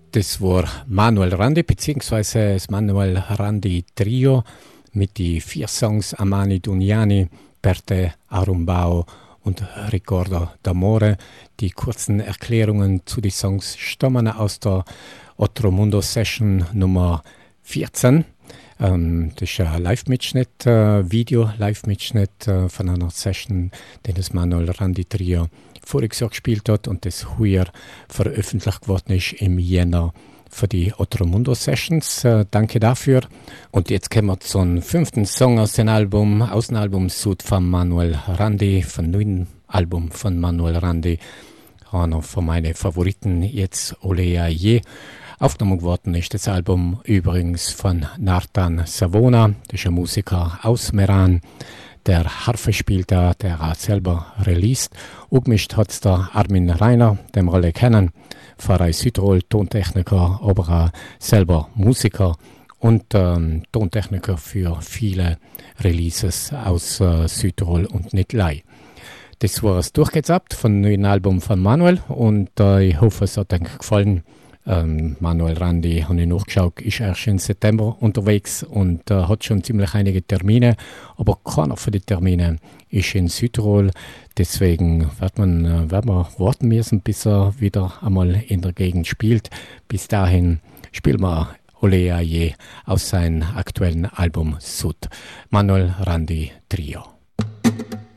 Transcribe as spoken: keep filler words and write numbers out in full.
Das war Manuel Randi, beziehungsweise das Manuel Randi Trio mit die vier Songs Amani Duniani, Perte Arumbao und Ricordo d'Amore. Die kurzen Erklärungen zu den Songs stammen aus der Otro Mundo Session Nummer vierzehn. Ähm, das ist ein Live-Mitschnitt, äh, Video-Live-Mitschnitt äh, von einer Session, den das Manuel Randi Trio voriges Jahr gespielt hat und das hier veröffentlicht worden ist im Jänner für die Otro Mundo Sessions. Äh, danke dafür. Und jetzt kommen wir zum fünften Song aus dem Album, aus dem Album Sud von Manuel Randi, vom neuen Album von Manuel Randi. Einer von meinen Favoriten jetzt, Ole Aie. Aufgenommen worden ist das Album übrigens von Nathan Savona, das ist ein Musiker aus Meran, der Harfe spielt da, der hat selber released. Umgemischt hat es der Armin Reiner, den wir alle kennen, Pfarrer Südtirol, Tontechniker, aber auch selber Musiker und ähm, Tontechniker für viele Releases aus äh, Südtirol und nicht lei. Das war es durchgezappt von dem neuen Album von Manuel und äh, ich hoffe, es hat euch gefallen. Ähm, Manuel Randi, habe ich nachgeschaut, ist erst im September unterwegs und äh, hat schon ziemlich einige Termine, aber keiner von den Terminen ist in Südtirol. Deswegen wird man, äh, wird man warten müssen, bis er wieder einmal in der Gegend spielt. Bis dahin spielen wir Ole Aie aus seinem aktuellen Album Sud. Manuel Randi Trio.